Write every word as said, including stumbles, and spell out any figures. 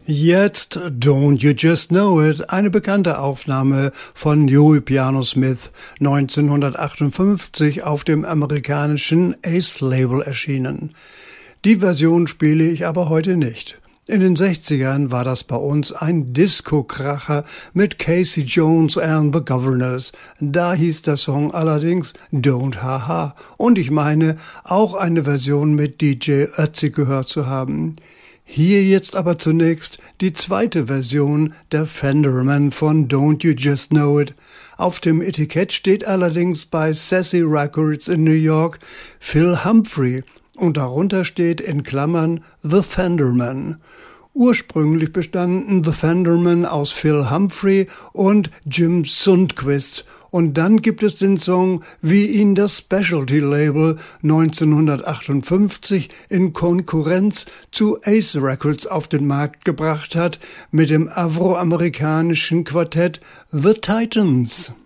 Jetzt Don't You Just Know It, eine bekannte Aufnahme von Joey Piano Smith, neunzehnhundertachtundfünfzig auf dem amerikanischen Ace-Label erschienen. Die Version spiele ich aber heute nicht. In den sechzigern war das bei uns ein Disco-Kracher mit Casey Jones and the Governors. Da hieß der Song allerdings Don't Haha. Und ich meine, auch eine Version mit D J Ötzi gehört zu haben. Hier jetzt aber zunächst die zweite Version der Fenderman von Don't You Just Know It. Auf dem Etikett steht allerdings bei Sassy Records in New York Phil Humphrey und darunter steht in Klammern The Fenderman. Ursprünglich bestanden The Fenderman aus Phil Humphrey und Jim Sundquist. Und dann gibt es den Song, wie ihn das Specialty-Label neunzehnhundertachtundfünfzig in Konkurrenz zu Ace Records auf den Markt gebracht hat, mit dem afroamerikanischen Quartett The Titans.